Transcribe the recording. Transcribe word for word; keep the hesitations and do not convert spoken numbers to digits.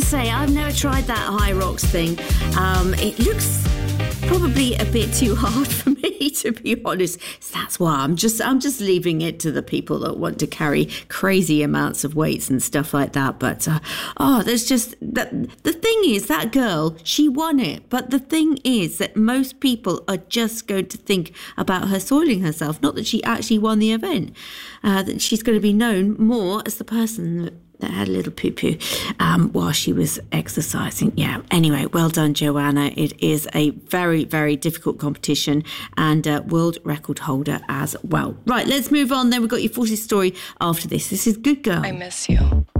say, I've never tried that high rocks thing. Um, it looks probably a bit too hard for me, to be honest. So that's why I'm just I'm just leaving it to the people that want to carry crazy amounts of weights and stuff like that. But uh, oh, there's just that. The thing is, that girl, she won it. But the thing is that most people are just going to think about her soiling herself, not that she actually won the event. Uh, that she's going to be known more as the person that that had a little poo-poo um, while she was exercising. Yeah, anyway, well done, Joanna. It is a very, very difficult competition and a world record holder as well. Right, let's move on then. We've got your forty story after this. This is Good Girl. I miss you.